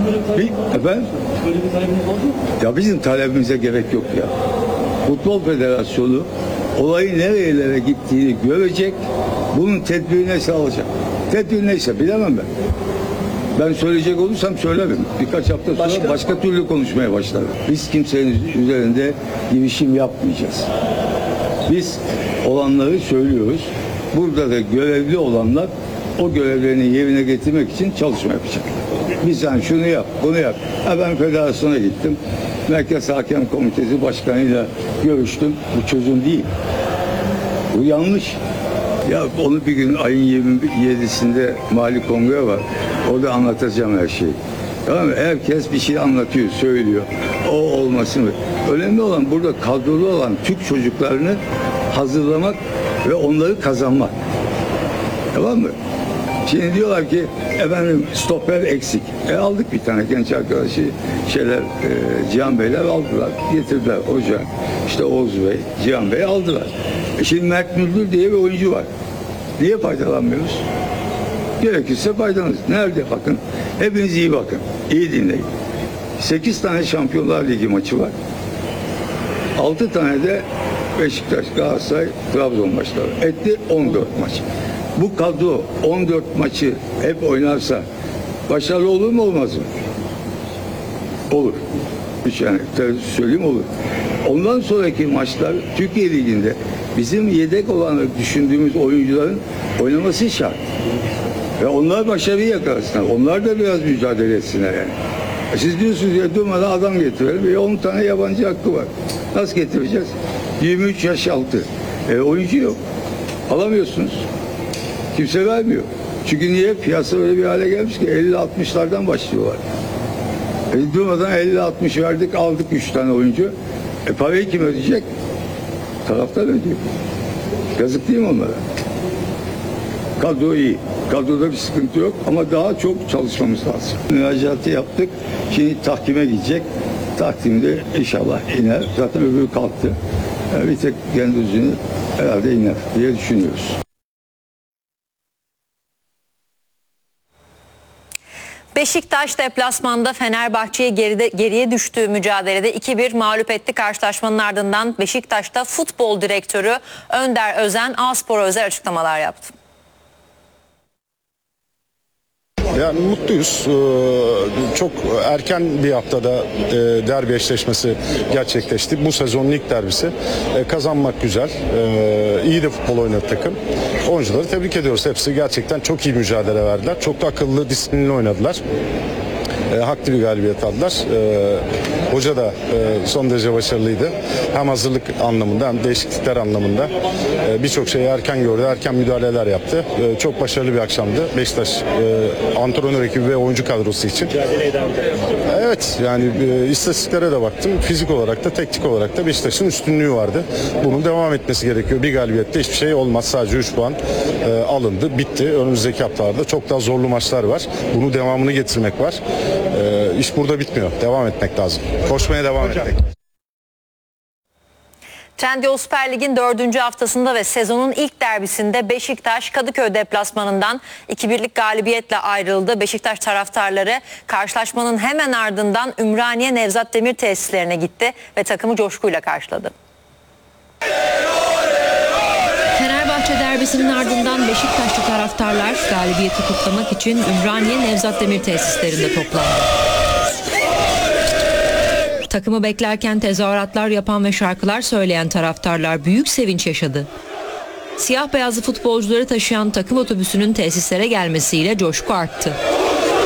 Efendim? Böyle bir talebiniz oldu mu? Ya bizim talebimize gerek yok ya. Futbol Federasyonu olayın nerelere gittiğini görecek, bunun tedbirine sağlayacak. Tedbir neyse bilemem ben. Ben söyleyecek olursam söylerim. Birkaç hafta sonra başka türlü konuşmaya başlarım. Biz kimsenin üzerinde girişim yapmayacağız. Biz olanları söylüyoruz. Burada da görevli olanlar o görevlerini yerine getirmek için çalışma yapacaklar. Biz yani şunu yap, bunu yap. Ben federasyona gittim. Merkez Hakem Komitesi Başkanı'yla görüştüm. Bu çözüm değil. Bu yanlış. Ya onu bir gün ayın 27'sinde Mali Kongre var. Orada anlatacağım her şeyi. Tamam mı? Herkes bir şey anlatıyor, söylüyor. O olmasın. Önemli olan burada kadrolu olan Türk çocuklarını hazırlamak ve onları kazanmak. Tamam mı? Şimdi diyorlar ki efendim stoper eksik. Aldık bir tane genç arkadaşı Cihan Beyler aldılar. Getirdiler hoca. İşte Oğuz Bey, Cihan Bey aldılar. Şimdi Mert Müldür diye bir oyuncu var. Niye faydalanmıyoruz? Gerekirse faydalanırız. Nerede bakın? Hepiniz iyi bakın. İyi dinleyin. 8 tane Şampiyonlar Ligi maçı var. 6 tane de Beşiktaş, Galatasaray, Trabzon maçları. Etti 14 maç. Bu kadro 14 maçı hep oynarsa başarılı olur mu olmaz mı? Olur. Yani söyleyeyim olur. Ondan sonraki maçlar Türkiye Ligi'nde bizim yedek olan düşündüğümüz oyuncuların oynaması şart. Ve onlar başarıyı yakalasınlar. Onlar da biraz mücadele etsinler yani. Siz diyorsunuz ya durmadan adam getirelim. 10 tane yabancı hakkı var. Nasıl getireceğiz? 23 yaş altı. Oyuncu yok. Alamıyorsunuz. Kimse vermiyor. Çünkü niye? Piyasa öyle bir hale gelmiş ki 50-60'lardan başlıyorlar. Durmadan 50-60 verdik, aldık 3 tane oyuncu. Parayı kim ödeyecek? Taraftar ödüyor. Yazık değil mi onlara? Kadro iyi. Kadroda bir sıkıntı yok ama daha çok çalışmamız lazım. Müracaatı yaptık. Şimdi tahkime gidecek. Tahkimde inşallah iner. Zaten öbürü kalktı. Bir tek Gündüz'ünü herhalde iner diye düşünüyoruz. Beşiktaş deplasmanda Fenerbahçe'ye geriye düştüğü mücadelede 2-1 mağlup etti. Karşılaşmanın ardından Beşiktaş'ta futbol direktörü Önder Özen A-Spor'a özel açıklamalar yaptı. Yani mutluyuz. Çok erken bir haftada derbi eşleşmesi gerçekleşti. Bu sezonun ilk derbisi. Kazanmak güzel. İyi de futbol oynadı takım. Oyuncuları tebrik ediyoruz. Hepsi gerçekten çok iyi mücadele verdiler. Çok da akıllı, disiplinli oynadılar. Haklı bir galibiyet aldılar. Hoca da son derece başarılıydı. Hem hazırlık anlamında hem değişiklikler anlamında birçok şeyi erken gördü, erken müdahaleler yaptı. Çok başarılı bir akşamdı Beşiktaş antrenör ekibi ve oyuncu kadrosu için. Evet, yani istatistiklere de baktım. Fizik olarak da teknik olarak da Beşiktaş'ın üstünlüğü vardı. Bunun devam etmesi gerekiyor. Bir galibiyette hiçbir şey olmaz. Sadece 3 puan alındı. Bitti. Önümüzdeki haftalarda çok daha zorlu maçlar var. Bunu devamını getirmek var. İş burada bitmiyor. Devam etmek lazım. Koşmaya devam etmek. Trendyol Süper Lig'in 4. haftasında ve sezonun ilk derbisinde Beşiktaş Kadıköy deplasmanından 2-1'lik galibiyetle ayrıldı. Beşiktaş taraftarları karşılaşmanın hemen ardından Ümraniye Nevzat Demir tesislerine gitti ve takımı coşkuyla karşıladı. Fenerbahçe derbisinin ardından Beşiktaşlı taraftarlar galibiyeti kutlamak için Ümraniye Nevzat Demir tesislerinde toplandı. Takımı beklerken tezahüratlar yapan ve şarkılar söyleyen taraftarlar büyük sevinç yaşadı. Siyah beyazlı futbolcuları taşıyan takım otobüsünün tesislere gelmesiyle coşku arttı.